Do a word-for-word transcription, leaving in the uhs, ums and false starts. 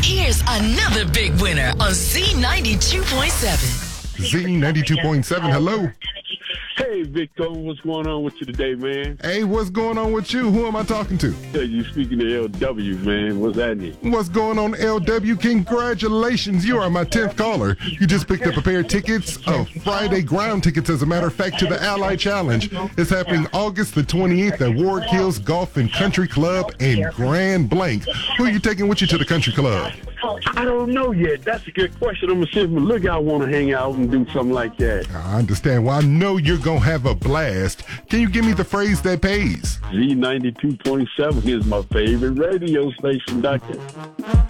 Here's another big winner on Z ninety-two point seven. Z ninety-two point seven, hello. Hey, Victor, what's going on with you today, man? Hey, what's going on with you? Who am I talking to? Hey, you speaking to L W, man. What's that mean? What's going on, L W? Congratulations. You are my tenth caller. You just picked up a pair of tickets, of Friday ground tickets, as a matter of fact, to the Ally Challenge. It's happening August the twenty-eighth at Ward Hills Golf and Country Club in Grand Blanc. Who are you taking with you to the country club? I don't know yet. That's a good question. I'm going to see if my lookout want to hang out and do something like that. I understand. Well, I know you're going to have a blast. Can you give me the phrase that pays? Z ninety-two point seven is my favorite radio station, Doctor.